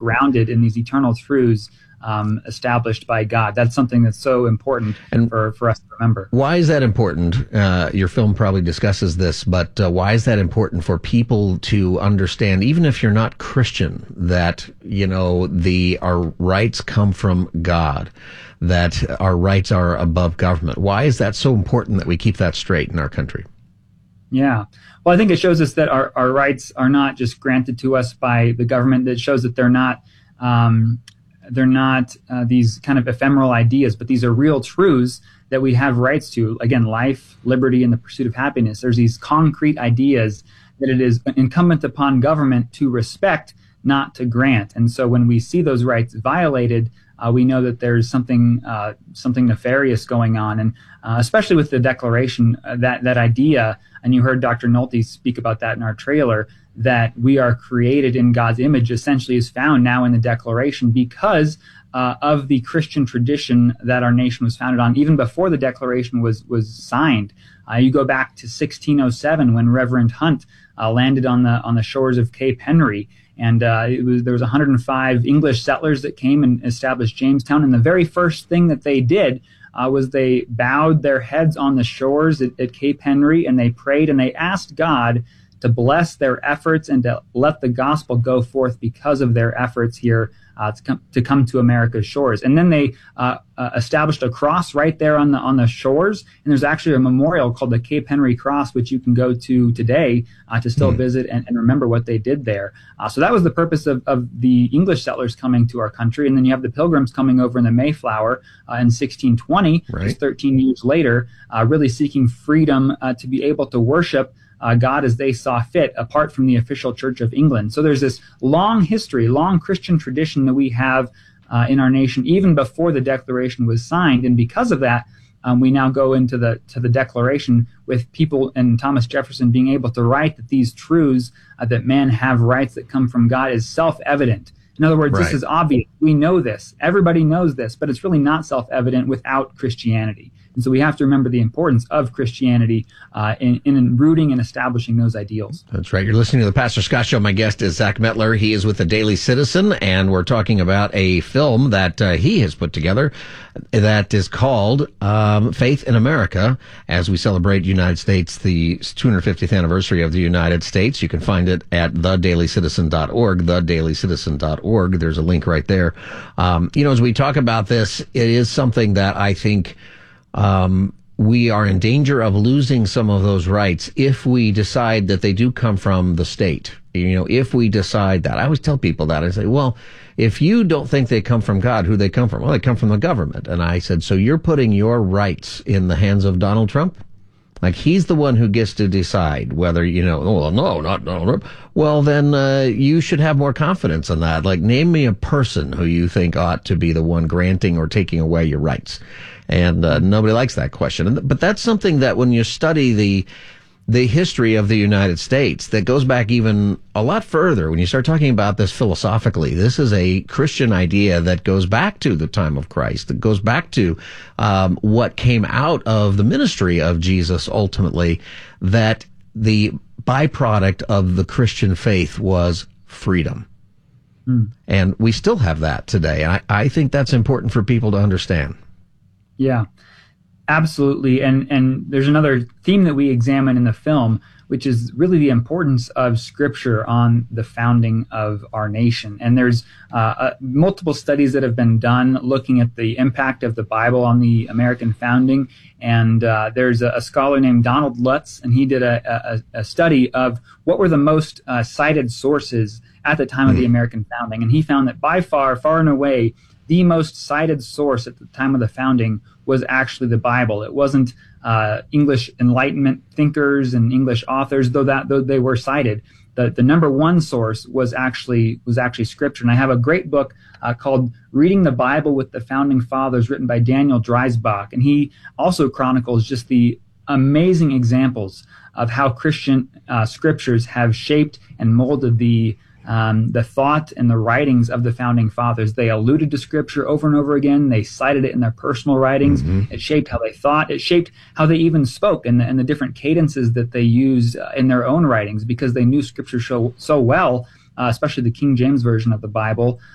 grounded in these eternal truths established by God. That's something that's so important for us to remember. Why is that important? Your film probably discusses this, but why is that important for people to understand, even if you're not Christian, that, our rights come from God, that our rights are above government? Why is that so important that we keep that straight in our country? Yeah. Well, I think it shows us that our rights are not just granted to us by the government. It shows that they're not these kind of ephemeral ideas, but these are real truths that we have rights to. Again, life, liberty, and the pursuit of happiness. There's these concrete ideas that it is incumbent upon government to respect, not to grant. And so when we see those rights violated, we know that there's something nefarious going on. And especially with the Declaration, that idea, and you heard Dr. Nolte speak about that in our trailer, that we are created in God's image essentially is found now in the Declaration because of the Christian tradition that our nation was founded on, even before the Declaration was signed. You go back to 1607 when Reverend Hunt landed on the shores of Cape Henry, and there was 105 English settlers that came and established Jamestown. And the very first thing that they did was they bowed their heads on the shores at Cape Henry, and they prayed and they asked God to bless their efforts and to let the gospel go forth because of their efforts here to come to America's shores. And then they established a cross right there on the shores. And there's actually a memorial called the Cape Henry Cross, which you can go to today to still visit and remember what they did there. So that was the purpose of the English settlers coming to our country. And then you have the Pilgrims coming over in the Mayflower in 1620, just 13 years later, really seeking freedom to be able to worship God as they saw fit, apart from the official Church of England. So there's this long history, long Christian tradition that we have in our nation, even before the Declaration was signed. And because of that, we now go into the Declaration with people and Thomas Jefferson being able to write that these truths that men have rights that come from God is self-evident. In other words, This is obvious. We know this. Everybody knows this, but it's really not self-evident without Christianity. And so we have to remember the importance of Christianity in rooting and establishing those ideals. That's right. You're listening to the Pastor Scott Show. My guest is Zach Mettler. He is with the Daily Citizen, and we're talking about a film that he has put together that is called Faith in America, as we celebrate United States, the 250th anniversary of the United States. You can find it at theDailyCitizen.org, theDailyCitizen.org. There's a link right there. As we talk about this, it is something that I think we are in danger of losing some of those rights if we decide that they do come from the state. If we decide that. I always tell people that. I say, well, if you don't think they come from God, who they come from? Well, they come from the government. And I said, so you're putting your rights in the hands of Donald Trump? Like, he's the one who gets to decide whether, well, no, not Donald Trump. Well, then you should have more confidence in that. Like, name me a person who you think ought to be the one granting or taking away your rights. And nobody likes that question. But that's something that when you study the history of the United States, that goes back even a lot further. When you start talking about this philosophically, this is a Christian idea that goes back to the time of Christ, that goes back to what came out of the ministry of Jesus ultimately, that the byproduct of the Christian faith was freedom. And we still have that today. And I think that's important for people to understand. Yeah, absolutely. And there's another theme that we examine in the film, which is really the importance of Scripture on the founding of our nation. And there's multiple studies that have been done looking at the impact of the Bible on the American founding. And there's a scholar named Donald Lutz, and he did a study of what were the most cited sources at the time of the American founding. And he found that by far and away, the most cited source at the time of the founding was actually the Bible. It wasn't English Enlightenment thinkers and English authors, though they were cited. The number one source was actually Scripture. And I have a great book called Reading the Bible with the Founding Fathers, written by Daniel Dreisbach, and he also chronicles just the amazing examples of how Christian scriptures have shaped and molded the thought and the writings of the founding fathers. They alluded to Scripture over and over again. They cited it in their personal writings. It shaped how they thought. It shaped how they even spoke and the different cadences that they used in their own writings, because they knew Scripture so well, especially the King James Version of the Bible.